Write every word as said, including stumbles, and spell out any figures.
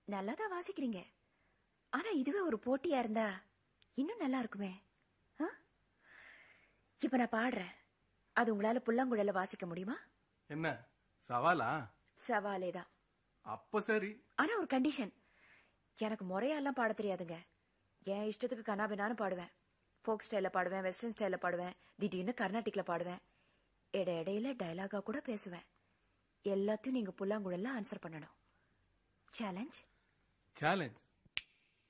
நல்லாதான் வாசிக்கிறீங்க. ஆனா இதுவே ஒரு போட்டியா இருந்தா இன்னும் நல்லா இருக்குமே. இப்ப நான் பாடுறேன், அது உங்களால புல்லாங்குழல வாசிக்க முடியுமா? என்ன சவாலா? சவாலேதான். அப்ப சரி. ஆனா ஒரு கண்டிஷன், எனக்கு முறையெல்லாம் பாட தெரியாதுங்க. என் இஷ்டத்துக்கு கனாபினான்னு பாடுவேன். போக் ஸ்டைல பாடுவேன், வெஸ்டர்ன் ஸ்டைல பாடுவேன், திடீர்னு கர்நாடிக்ல பாடுவேன். இட இடையில டயலாகா கூட பேசுவேன். எல்லாத்தையும் நீங்க புல்லாங்குழல்ல ஆன்சர் பண்ணணும். சேலஞ்ச்? சேலஞ்ச்